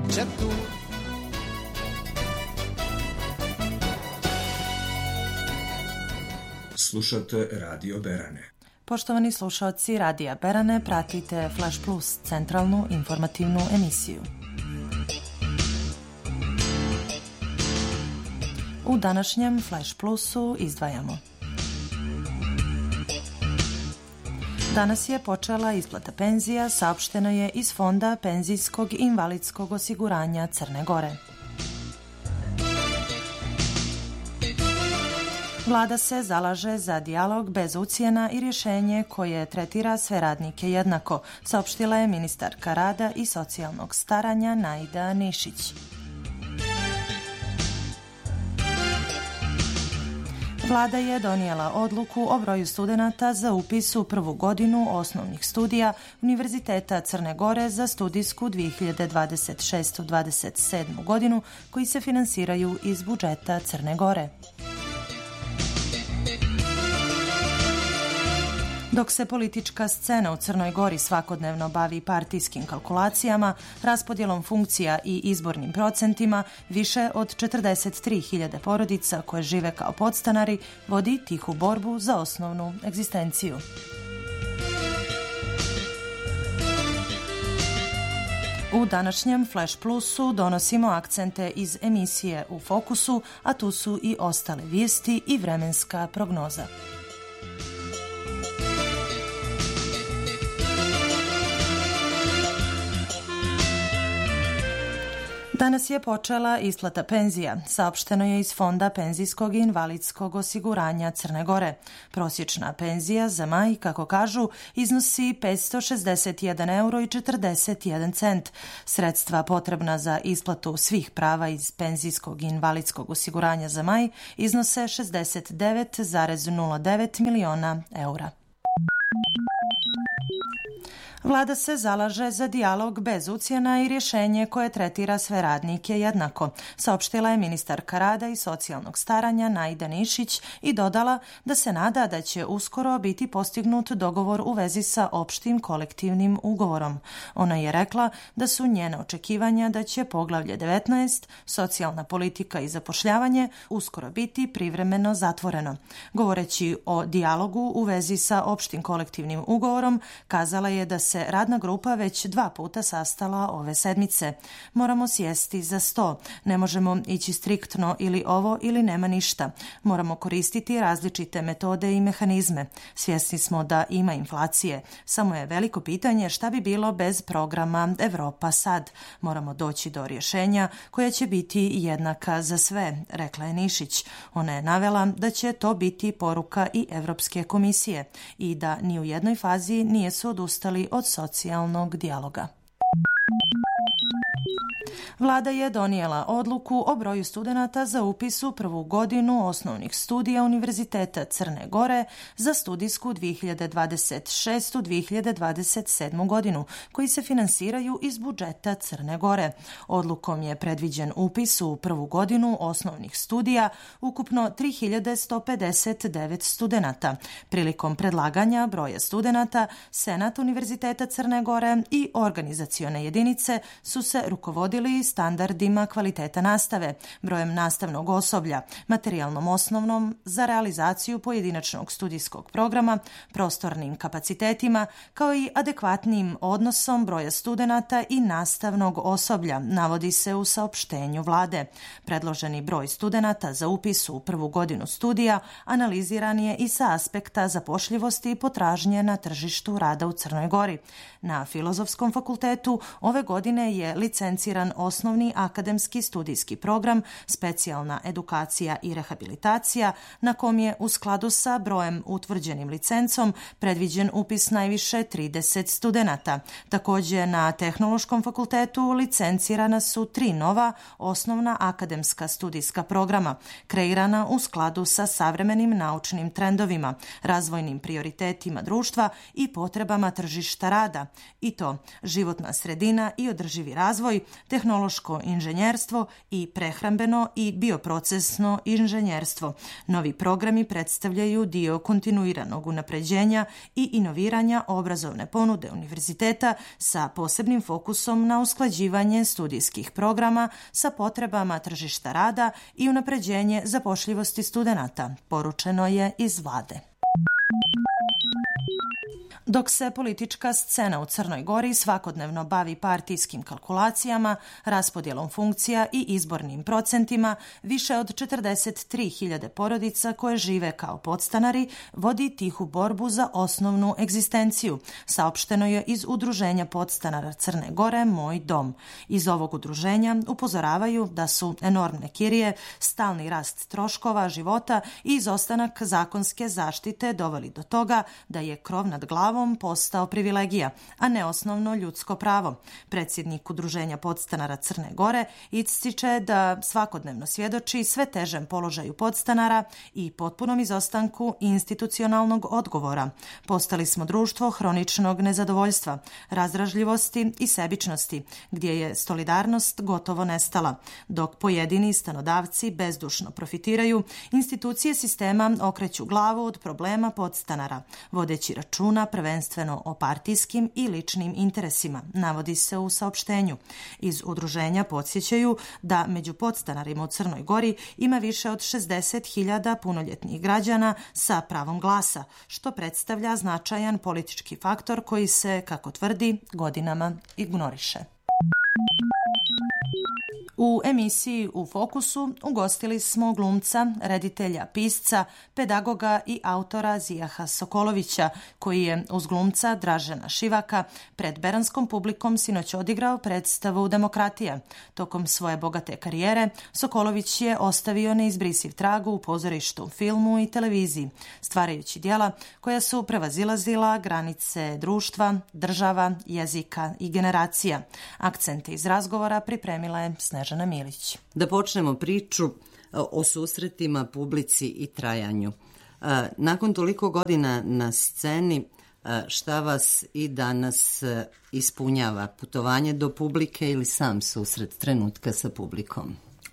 četu. Slušate Radio Berane. Poštovani slušaoci Radija Berane, pratite Flash Plus, centralnu informativnu emisiju. U današnjem Flash Plusu izdvajamo. Danas je počela isplata penzija, saopšteno je iz Fonda penzijskog i invalidskog osiguranja Crne Gore. Vlada se zalaže za dijalog bez ucjena i rješenje koje tretira sve radnike jednako, saopštila je ministarka rada i socijalnog staranja Naida Nišić. Vlada je donijela odluku o broju studenata za upis u prvu godinu osnovnih studija Univerziteta Crne Gore za studijsku 2026-27. godinu koji se finansiraju iz budžeta Crne Gore. Dok se politička scena u Crnoj Gori svakodnevno bavi partijskim kalkulacijama, raspodjelom funkcija i izbornim procentima, više od 43.000 porodica koje žive kao podstanari vodi tihu borbu za osnovnu egzistenciju. U današnjem Flash Plusu donosimo akcente iz emisije U fokusu, a tu su i ostale vijesti i vremenska prognoza. Danas je počela isplata penzija, saopšteno je iz Fonda penzijskog i invalidskog osiguranja Crne Gore. Prosječna penzija za maj, kako kažu, iznosi 561,41 €. Sredstva potrebna za isplatu svih prava iz penzijskog i invalidskog osiguranja za maj iznose 69,09 miliona eura. Vlada se zalaže za dijalog bez ucjena i rješenje koje tretira sve radnike jednako, saopštila je ministarka rada i socijalnog staranja Naida Nišić i dodala da se nada da će uskoro biti postignut dogovor u vezi sa opštim kolektivnim ugovorom. Ona je rekla da su njena očekivanja da će poglavlje 19, socijalna politika i zapošljavanje, uskoro biti privremeno zatvoreno. Govoreći o dijalogu u vezi sa opštim kolektivnim ugovorom, kazala je da se radna grupa već 2 puta sastala ove sedmice. Moramo sjesti za sto. Ne možemo ići striktno ili ovo ili nema ništa. Moramo koristiti različite metode i mehanizme. Svjesni smo da ima inflacije. Samo je veliko pitanje šta bi bilo bez programa Evropa sad. Moramo doći do rješenja koja će biti jednaka za sve, rekla je Nišić. Ona je navela da će to biti poruka i Evropske komisije i da ni u jednoj fazi nije su odustali od socijalnog dijaloga. Vlada je donijela odluku o broju studenata za upis u prvu godinu osnovnih studija Univerziteta Crne Gore za studijsku 2026-2027. godinu, koji se finansiraju iz budžeta Crne Gore. Odlukom je predviđen upis u prvu godinu osnovnih studija ukupno 3.159 studenata. Prilikom predlaganja broja studenata, Senat Univerziteta Crne Gore i organizacione jedinice su se rukovodili standardima kvaliteta nastave, brojem nastavnog osoblja, materijalnom osnovnom za realizaciju pojedinačnog studijskog programa, prostornim kapacitetima, kao i adekvatnim odnosom broja studenata i nastavnog osoblja, navodi se u saopštenju vlade. Predloženi broj studenata za upis u prvu godinu studija analiziran je i sa aspekta zapošljivosti i potražnje na tržištu rada u Crnoj Gori. Na Filozofskom fakultetu ove godine je licenciran osnovni akademski studijski program, specijalna edukacija i rehabilitacija, na kom je u skladu sa brojem utvrđenim licencom predviđen upis najviše 30 studenata. Također na Tehnološkom fakultetu licencirana su 3 nova osnovna akademska studijska programa, kreirana u skladu sa savremenim naučnim trendovima, razvojnim prioritetima društva i potrebama tržišta rada, i to životna sredina i održivi razvoj, odgoj, tehnološko inženjerstvo i prehrambeno i bioprocesno inženjerstvo. Novi programi predstavljaju dio kontinuiranog unapređenja i inoviranja obrazovne ponude univerziteta sa posebnim fokusom na usklađivanje studijskih programa sa potrebama tržišta rada i unapređenje zapošljivosti studenata, poručeno je iz vlade. Dok se politička scena u Crnoj Gori svakodnevno bavi partijskim kalkulacijama, raspodjelom funkcija i izbornim procentima, više od 43.000 porodica koje žive kao podstanari vodi tihu borbu za osnovnu egzistenciju, saopšteno je iz Udruženja podstanara Crne Gore Moj dom. Iz ovog udruženja upozoravaju da su enormne kirije, stalni rast troškova života i izostanak zakonske zaštite doveli do toga da je krov nad glavom postao privilegija, a ne osnovno ljudsko pravo. Predsjednik Udruženja podstanara Crne Gore ističe da svakodnevno svjedoči sve težem položaju podstanara i potpunom izostanku institucionalnog odgovora. Postali smo društvo hroničnog nezadovoljstva, razdražljivosti i sebičnosti, gdje je solidarnost gotovo nestala. Dok pojedini stanodavci bezdušno profitiraju, institucije sistema okreću glavu od problema podstanara, vodeći računa prvenstveno o partijskim i ličnim interesima, navodi se u saopštenju. Iz udruženja podsjećaju da među podstanarima u Crnoj Gori ima više od 60.000 punoljetnih građana sa pravom glasa, što predstavlja značajan politički faktor koji se, kako tvrdi, godinama ignoriše. U emisiji U fokusu ugostili smo glumca, reditelja, pisca, pedagoga i autora Zijaha Sokolovića, koji je uz glumca Dražena Šivaka pred beranskom publikom sinoć odigrao predstavu Demokratija. Tokom svoje bogate karijere Sokolović je ostavio neizbrisiv trag u pozorištu, filmu i televiziji, stvarajući djela koja su prevazilazila granice društva, država, jezika i generacija. Akcente iz razgovora pripremila je Snežana Milić. Da počnemo priču o susretima, publici i trajanju. Nakon toliko godina na sceni, šta vas i danas ispunjava? Putovanje do publike ili sam susret trenutka sa publikom?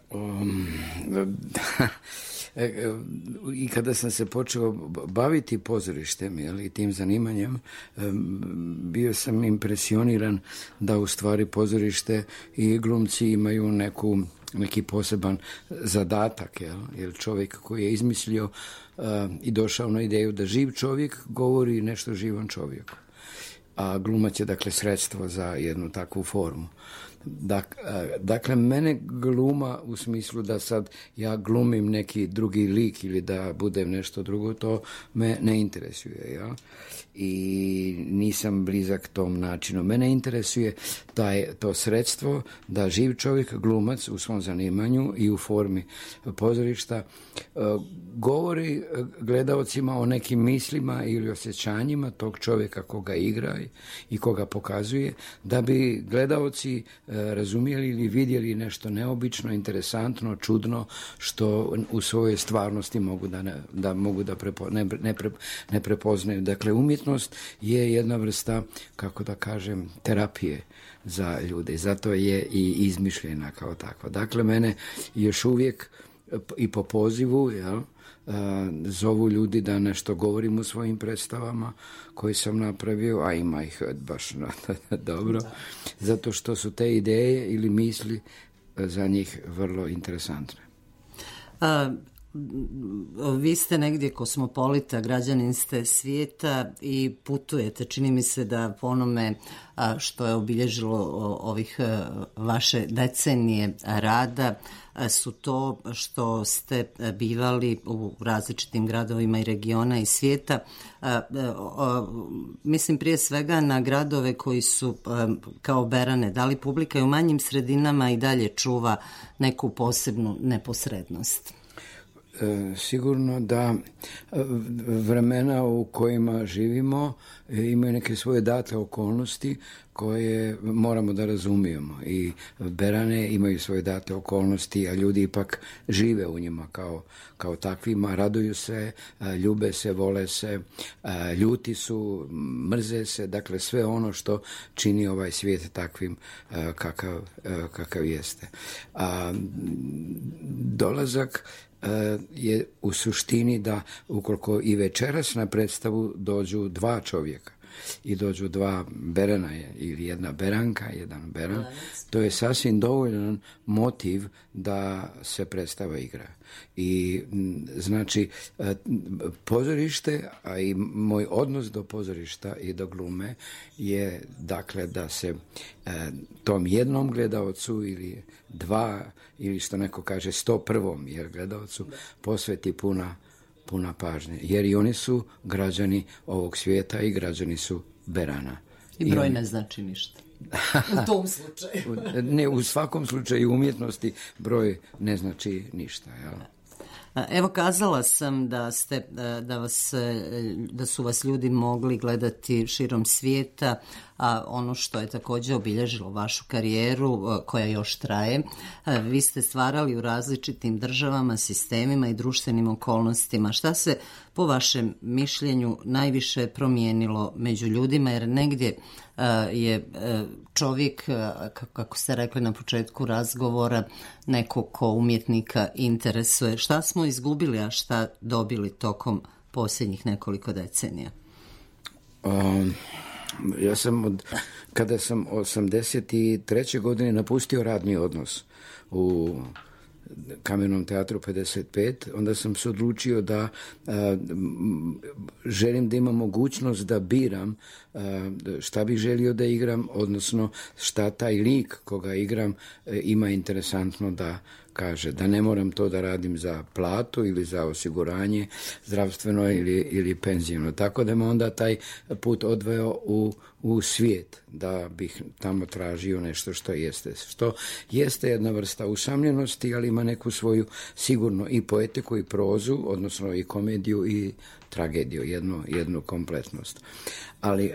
I kada sam se počeo baviti pozorištem i tim zanimanjem, bio sam impresioniran da u stvari pozorište i glumci imaju neki poseban zadatak, jer čovjek koji je izmislio i došao na ideju da živ čovjek govori nešto živom čovjeku. A glumac je dakle sredstvo za jednu takvu formu. Dakle, mene gluma u smislu da sad ja glumim neki drugi lik ili da budem nešto drugo, to me ne interesuje. Ja? I nisam blizak tom načinu. Mene interesuje to sredstvo da živ čovjek, glumac u svom zanimanju i u formi pozorišta govori gledaocima o nekim mislima ili osjećanjima tog čovjeka koga igra i koga pokazuje, da bi gledaoci razumjeli ili vidjeli nešto neobično, interesantno, čudno, što u svojoj stvarnosti ne prepoznaju. Dakle, umjetnost je jedna vrsta, kako da kažem, terapije za ljude i zato je i izmišljena kao takva. Dakle, mene još uvijek i po pozivu, zovu ljudi da nešto govorim u svojim predstavama koje sam napravio, a ima ih baš dobro, zato što su te ideje ili misli za njih vrlo interesantne. Vi ste negdje kosmopolita, građanin ste svijeta i putujete. Čini mi se da po onome što je obilježilo ovih vaše decenije rada su to što ste bivali u različitim gradovima i regiona i svijeta. Mislim prije svega na gradove koji su kao Berane. Da li publika i u manjim sredinama i dalje čuva neku posebnu neposrednost? sigurno da vremena u kojima živimo imaju neke svoje date okolnosti koje moramo da razumijemo i Berane imaju svoje date okolnosti, a ljudi ipak žive u njima kao takvima, raduju se, ljube se, vole se, ljuti su, mrze se, dakle sve ono što čini ovaj svijet takvim kakav jeste. Dolazak je u suštini da ukoliko i večeras na predstavu dođu dva čovjeka i dođu dva berana ili jedna beranka, jedan beran, to je sasvim dovoljan motiv da se predstava igra. I znači pozorište, a i moj odnos do pozorišta i do glume je dakle da se tom jednom gledaocu ili dva ili što neko kaže 101. jer gledaocu posveti puna pažnje, jer i oni su građani ovog svijeta i građani su Berana. I broj ne znači ništa. U tom slučaju. Ne, u svakom slučaju umjetnosti broj ne znači ništa. Jel? Evo, kazala sam da su vas ljudi mogli gledati širom svijeta, a ono što je također obilježilo vašu karijeru, koja još traje, vi ste stvarali u različitim državama, sistemima i društvenim okolnostima. Šta se po vašem mišljenju najviše promijenilo među ljudima, jer negdje je čovjek, kako ste rekli na početku razgovora, neko ko umjetnika interesuje. Šta smo izgubili, a šta dobili tokom posljednjih nekoliko decenija? Ja sam kada sam 83. godine napustio radni odnos u Kamenom teatru 55, onda sam se odlučio da želim da imam mogućnost da biram šta bih želio da igram, odnosno šta taj lik koga igram ima interesantno da kaže, da ne moram to da radim za platu ili za osiguranje zdravstveno ili penzijno. Tako da me onda taj put odveo u svijet, da bih tamo tražio nešto što jeste jedna vrsta usamljenosti, ali ima neku svoju sigurno i poetiku i prozu, odnosno i komediju i tragediju, jednu kompletnost. Ali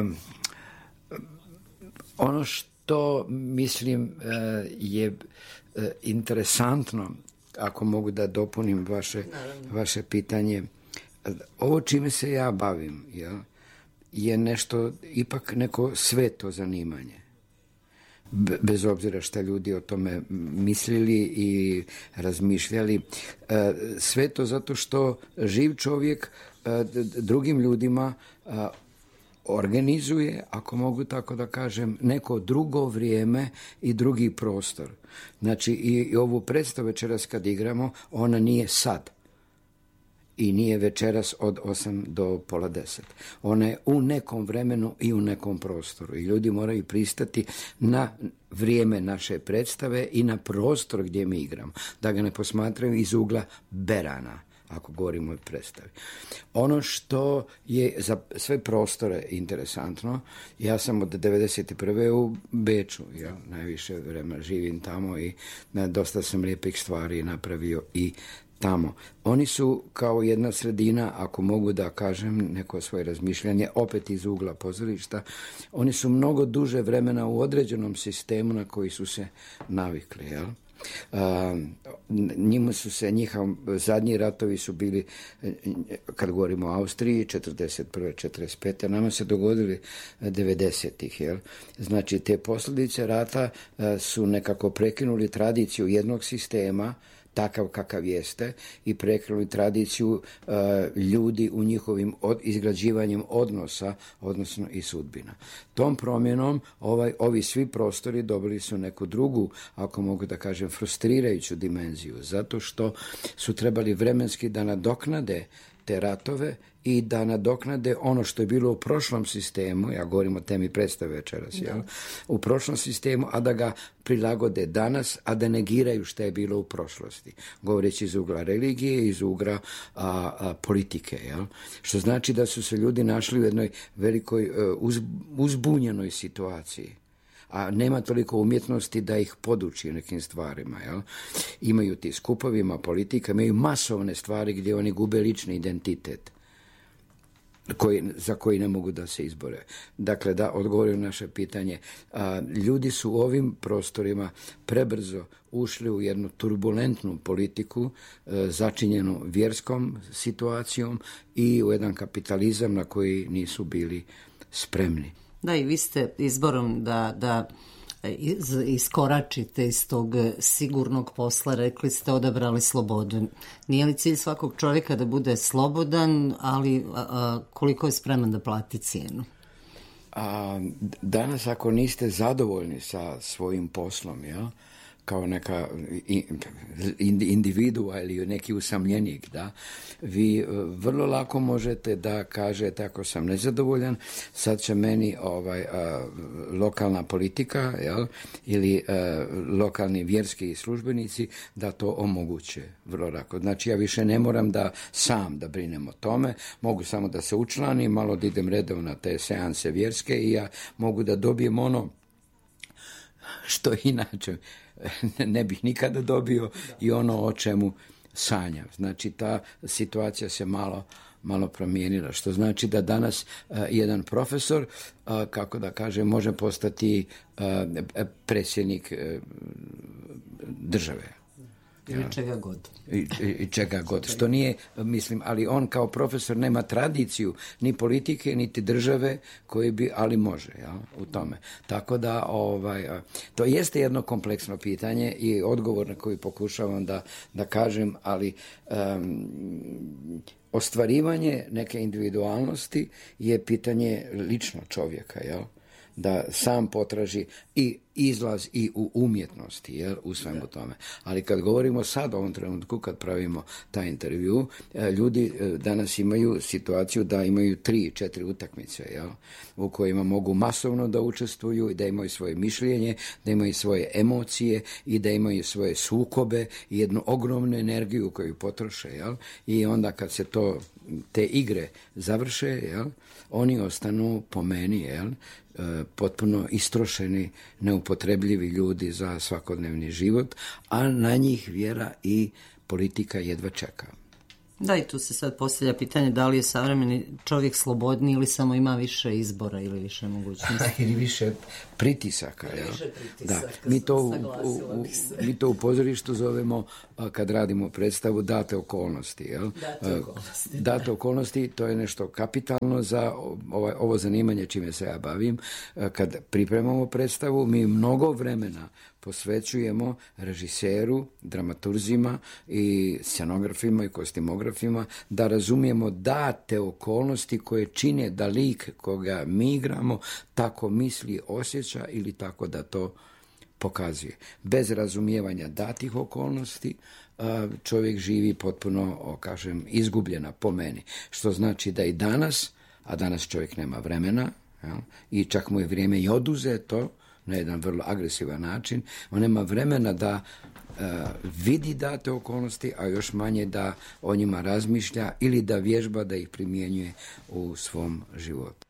ono što mislim je interesantno, ako mogu da dopunim vaše pitanje, ovo čime se ja bavim je nešto, ipak neko sveto zanimanje. Bez obzira šta ljudi o tome mislili i razmišljali. Sveto zato što živ čovjek drugim ljudima organizuje, ako mogu tako da kažem, neko drugo vrijeme i drugi prostor. Znači i ovu predstavu večeras kad igramo, ona nije sad i nije večeras od 8 do pola 10. Ona je u nekom vremenu i u nekom prostoru i ljudi moraju pristati na vrijeme naše predstave i na prostor gdje mi igramo, da ga ne posmatraju iz ugla Berana, ako govorimo o predstavi. Ono što je za sve prostore interesantno, ja sam od 1991. u Beču, ja najviše vremena živim tamo i dosta sam lijepih stvari napravio i tamo. Oni su kao jedna sredina, ako mogu da kažem neko svoje razmišljanje, opet iz ugla pozorišta, oni su mnogo duže vremena u određenom sistemu na koji su se navikli, jel? Njima su se, zadnji ratovi su bili, kad govorimo o Austriji, 41. 45. nama se dogodili 90-ih, jel? Znači, te posljedice rata su nekako prekinuli tradiciju jednog sistema, takav kakav jeste, i prekinuli tradiciju ljudi u njihovim izgrađivanjem odnosa, odnosno i sudbina. Tom promjenom ovi svi prostori dobili su neku drugu, ako mogu da kažem, frustrirajuću dimenziju, zato što su trebali vremenski da nadoknade te ratove i da nadoknade ono što je bilo u prošlom sistemu, ja govorim o temi predstave večeras, jel? U prošlom sistemu, a da ga prilagode danas, a da negiraju što je bilo u prošlosti. Govoreći iz ugla religije, iz ugla politike, jel? Što znači da su se ljudi našli u jednoj velikoj uzbunjenoj situaciji. a nema toliko umjetnosti da ih poduči nekim stvarima. Jel? Imaju ti skupovima, politika, imaju masovne stvari gdje oni gube lični identitet. Za koji ne mogu da se izbore. Dakle, da odgovorim na naše pitanje, ljudi su u ovim prostorima prebrzo ušli u jednu turbulentnu politiku začinjenu vjerskom situacijom i u jedan kapitalizam na koji nisu bili spremni. Da, i vi ste izborom da iskoračite iz tog sigurnog posla, rekli ste, odabrali slobodu. Nije li cilj svakog čovjeka da bude slobodan, ali koliko je spreman da plati cijenu? Danas ako niste zadovoljni sa svojim poslom, ja, kao neka individua ili neki usamljenik, da, vi vrlo lako možete da kažete, ako sam nezadovoljan, sad će meni lokalna politika, jel, ili lokalni vjerski službenici da to omoguće vrlo lako. Znači ja više ne moram da sam da brinem o tome, mogu samo da se učlanim, malo da idem redovno na te seanse vjerske i ja mogu da dobijem ono što inače ne bih nikada dobio i ono o čemu sanjam. Znači ta situacija se malo promijenila, što znači da danas jedan profesor, kako da kažem, može postati predsjednik države. Ili čega god. I čega god. Što nije, mislim, ali on kao profesor nema tradiciju ni politike, niti države koji bi, ali može, ja, u tome. Tako da, to jeste jedno kompleksno pitanje i odgovor na koji pokušavam da kažem, ali ostvarivanje neke individualnosti je pitanje lično čovjeka, jel? Da sam potraži i izlaz i u umjetnosti, jel, u svemu tome. Ali kad govorimo sad u ovom trenutku, kad pravimo taj intervju, ljudi danas imaju situaciju da imaju 3-4 utakmice, jel, u kojima mogu masovno da učestvuju i da imaju svoje mišljenje, da imaju svoje emocije i da imaju svoje sukobe i jednu ogromnu energiju koju potroše, jel, i onda kad se te igre završe, jel, oni ostanu po meni, jel, potpuno istrošeni, neupotrebljivi ljudi za svakodnevni život, a na njih vjera i politika jedva čeka. Da, i tu se sad postavlja pitanje da li je savremeni čovjek slobodniji ili samo ima više izbora ili više mogućnosti. Ili više pritisaka. Da. Mi to u pozorištu zovemo, kad radimo predstavu, date okolnosti. Jel? Date okolnosti, to je nešto kapitalno za ovo zanimanje čime se ja bavim. Kad pripremamo predstavu, mi mnogo vremena posvećujemo režiseru, dramaturzima i scenografima i kostimografima da razumijemo date okolnosti koje čine da lik koga mi igramo tako misli, osjeća ili tako da to pokazuje. Bez razumijevanja datih okolnosti čovjek živi potpuno, kažem, izgubljena po meni. Što znači da i danas, a danas čovjek nema vremena, jel, i čak mu je vrijeme i oduzeto na jedan vrlo agresivan način, on nema vremena da vidi date okolnosti, a još manje da o njima razmišlja ili da vježba da ih primjenjuje u svom životu.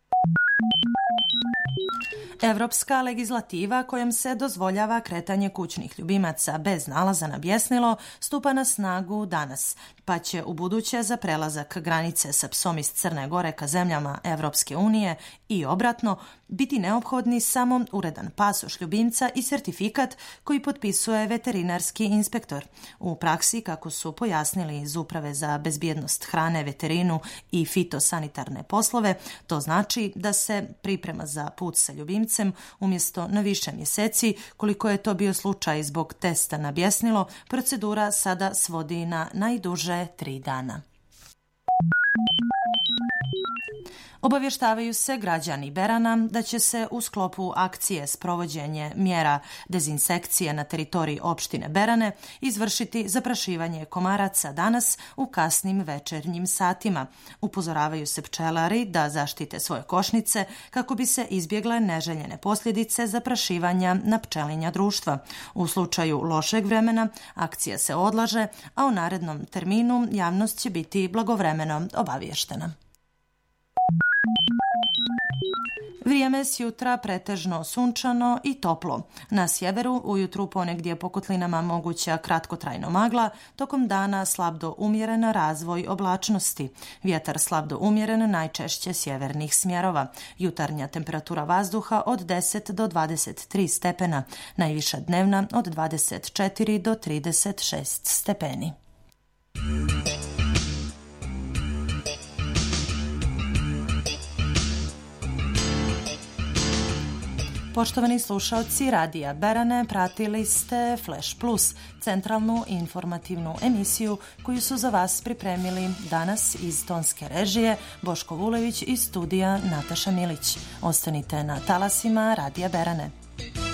Evropska legislativa kojom se dozvoljava kretanje kućnih ljubimaca bez nalaza na bjesnilo stupa na snagu danas, pa će ubuduće za prelazak granice sa psom iz Crne Gore ka zemljama Evropske unije i obratno biti neophodni samo uredan pasoš ljubimca i sertifikat koji potpisuje veterinarski inspektor. U praksi, kako su pojasnili iz Uprave za bezbjednost hrane, veterinu i fitosanitarne poslove, to znači da se priprema za put sa ljubimcem umjesto na više mjeseci, koliko je to bio slučaj zbog testa na bjesnilo, procedura sada svodi na najduže 3 dana. Obavještavaju se građani Berana da će se u sklopu akcije sprovođenje mjera dezinsekcije na teritoriji opštine Berane izvršiti zaprašivanje komaraca danas u kasnim večernjim satima. Upozoravaju se pčelari da zaštite svoje košnice kako bi se izbjegle neželjene posljedice zaprašivanja na pčelinja društva. U slučaju lošeg vremena akcija se odlaže, a u narednom terminu javnost će biti blagovremeno obavještena. Vrijeme s jutra pretežno sunčano i toplo. Na sjeveru ujutru ponegdje po kotlinama moguća kratkotrajno magla, tokom dana slab do umjeren razvoj oblačnosti. Vjetar slab do umjeren najčešće sjevernih smjerova. Jutarnja temperatura vazduha od 10 do 23 stepena, najviša dnevna od 24 do 36 stepeni. Poštovani slušaoci Radija Berane, pratili ste Flash Plus, centralnu informativnu emisiju koju su za vas pripremili danas iz tonske režije Boško Vulević i studija Nataša Milić. Ostanite na talasima Radija Berane.